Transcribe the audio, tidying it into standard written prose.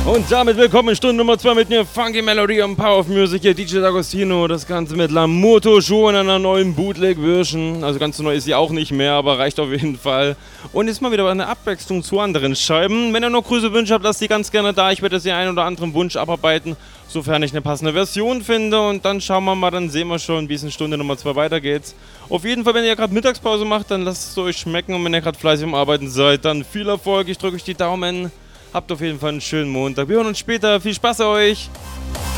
Und damit willkommen in Stunde Nummer 2 mit mir, Funky Melody und Power of Music, hier DJ D'Agostino, das Ganze mit Lamoto Show in einer neuen Bootleg-Version. Also ganz so neu ist sie auch nicht mehr, aber reicht auf jeden Fall. Und jetzt mal wieder eine Abwechslung zu anderen Scheiben. Wenn ihr noch Grüße, Wünsche habt, lasst die ganz gerne da. Ich werde jetzt den einen oder anderen Wunsch abarbeiten, sofern ich eine passende Version finde. Und dann schauen wir mal, dann sehen wir schon, wie es in Stunde Nummer 2 weitergeht. Auf jeden Fall, wenn ihr gerade Mittagspause macht, dann lasst es euch schmecken. Und wenn ihr gerade fleißig am Arbeiten seid, dann viel Erfolg. Ich drücke euch die Daumen. Habt auf jeden Fall einen schönen Montag. Wir hören uns später. Viel Spaß euch!